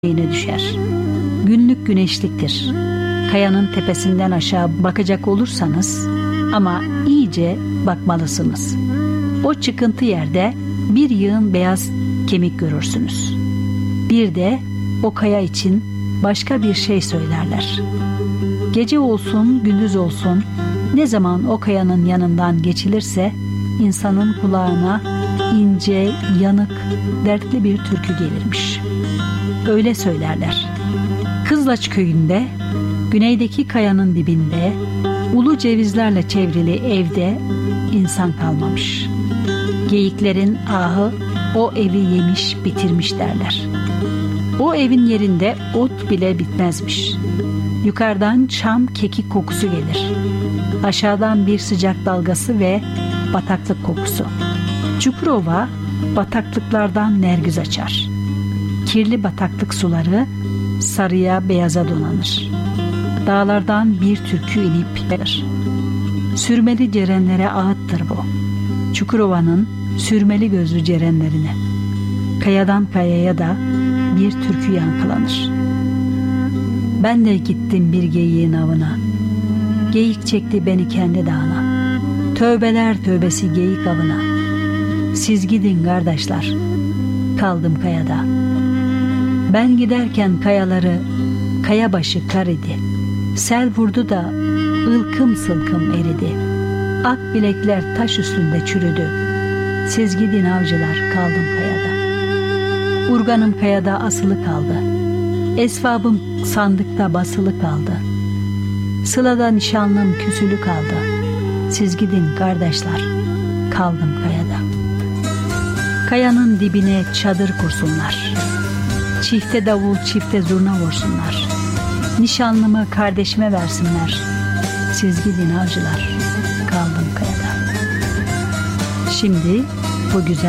yine düşer. Günlük güneşliktir. Kayanın tepesinden aşağı bakacak olursanız ama iyice bakmalısınız. O çıkıntı yerde bir yığın beyaz kemik görürsünüz. Bir de o kaya için başka bir şey söylerler. Gece olsun, gündüz olsun, ne zaman o kayanın yanından geçilirse insanın kulağına ince, yanık, dertli bir türkü gelirmiş. Öyle söylerler. Kızlaç köyünde, güneydeki kayanın dibinde, ulu cevizlerle çevrili evde insan kalmamış. Geyiklerin ahı o evi yemiş, bitirmiş derler. O evin yerinde ot bile bitmezmiş. Yukarıdan çam kekik kokusu gelir. Aşağıdan bir sıcak dalgası ve bataklık kokusu. Çukurova bataklıklardan nergiz açar. Kirli bataklık suları sarıya beyaza donanır. Dağlardan bir türkü inip gelir. Sürmeli cerenlere ağıttır bu. Çukurova'nın sürmeli gözlü cerenlerine. Kayadan kayaya da bir türkü yankılanır. Ben de gittim bir geyiğin avına. Geyik çekti beni kendi dağına. Tövbeler tövbesi geyik avına. Siz gidin kardeşler, kaldım kayada. Ben giderken kayaları, kaya başı kar idi. Sel vurdu da ılkım sılkım eridi. Ak bilekler taş üstünde çürüdü. Siz gidin avcılar, kaldım kayada. Urganım kayada asılı kaldı. Esvabım sandıkta basılı kaldı. Sılada nişanlım küsülü kaldı. Siz gidin kardeşler, kaldım kayada. Kayanın dibine çadır kursunlar. Çifte davul, çifte zurna vursunlar. Nişanlımı kardeşime versinler. Siz gidin avcılar, kaldım kayada. Şimdi bu güzel